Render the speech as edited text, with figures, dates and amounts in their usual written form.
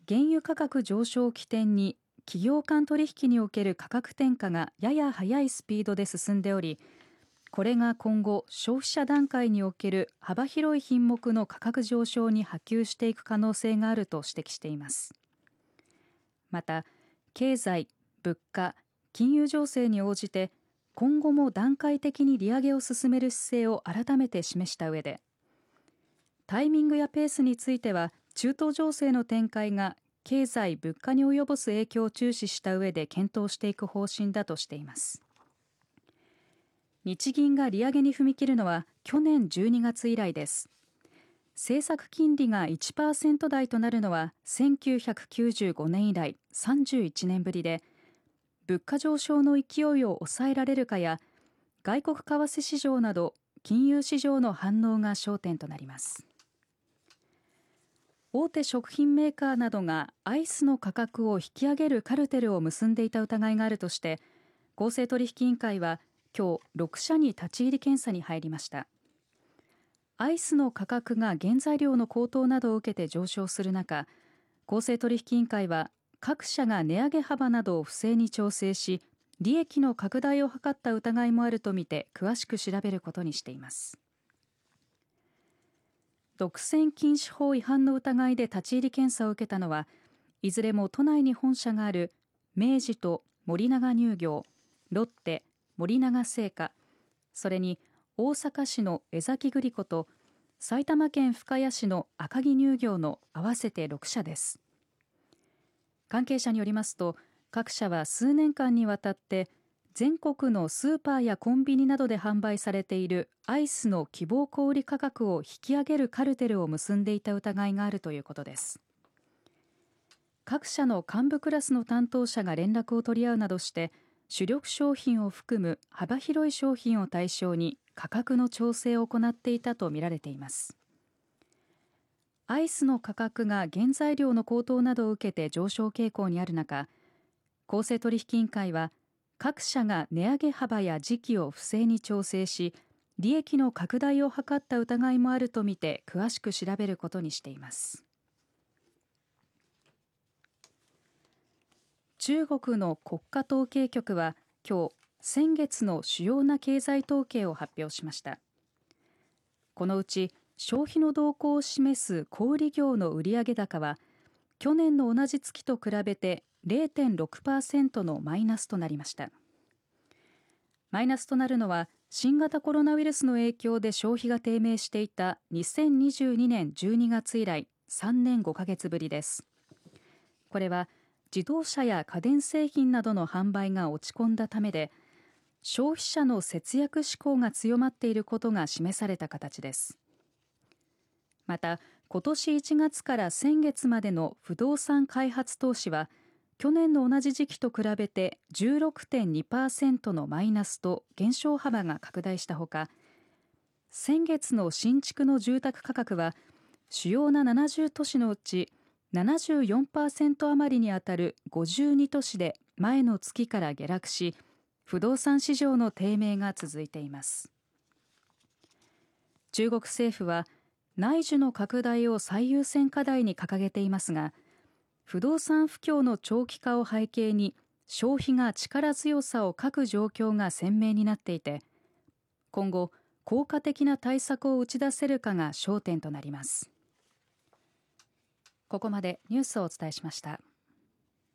原油価格上昇を起点に企業間取引における価格転嫁がやや速いスピードで進んでおり、これが今後消費者段階における幅広い品目の価格上昇に波及していく可能性があると指摘しています。また、経済、物価、金融情勢に応じて今後も段階的に利上げを進める姿勢を改めて示した上で、タイミングやペースについては中東情勢の展開が経済・物価に及ぼす影響を注視した上で検討していく方針だとしています。日銀が利上げに踏み切るのは去年12月以来です。政策金利が 1% 台となるのは1995年以来31年ぶりで、物価上昇の勢いを抑えられるかや、外国為替市場など金融市場の反応が焦点となります。大手食品メーカーなどがアイスの価格を引き上げるカルテルを結んでいた疑いがあるとして、公正取引委員会は今日6社に立ち入り検査に入りました。アイスの価格が原材料の高騰などを受けて上昇する中、公正取引委員会は各社が値上げ幅などを不正に調整し、利益の拡大を図った疑いもあるとみて詳しく調べることにしています。独占禁止法違反の疑いで立ち入り検査を受けたのは、いずれも都内に本社がある明治と森永乳業、ロッテ、森永製菓、それに大阪市の江崎グリコと埼玉県深谷市の赤城乳業の合わせて6社です。関係者によりますと、各社は数年間にわたって全国のスーパーやコンビニなどで販売されているアイスの希望小売価格を引き上げるカルテルを結んでいた疑いがあるということです。各社の幹部クラスの担当者が連絡を取り合うなどして主力商品を含む幅広い商品を対象に価格の調整を行っていたとみられています。アイスの価格が原材料の高騰などを受けて上昇傾向にある中、公正取引委員会は各社が値上げ幅や時期を不正に調整し、利益の拡大を図った疑いもあるとみて詳しく調べることにしています。中国の国家統計局は今日、先月の主要な経済統計を発表しました。このうち消費の動向を示す小売業の売上高は去年の同じ月と比べて 0.6% のマイナスとなりました。マイナスとなるのは新型コロナウイルスの影響で消費が低迷していた2022年12月以来3年5ヶ月ぶりです。これは自動車や家電製品などの販売が落ち込んだためで、消費者の節約志向が強まっていることが示された形です。また、今年1月から先月までの不動産開発投資は、去年の同じ時期と比べて 16.2% のマイナスと減少幅が拡大したほか、先月の新築の住宅価格は、主要な70都市のうち、74% 余りにあたる52都市で前の月から下落し、不動産市場の低迷が続いています。中国政府は内需の拡大を最優先課題に掲げていますが、不動産不況の長期化を背景に消費が力強さを欠く状況が鮮明になっていて、今後効果的な対策を打ち出せるかが焦点となります。ここまでニュースをお伝えしました。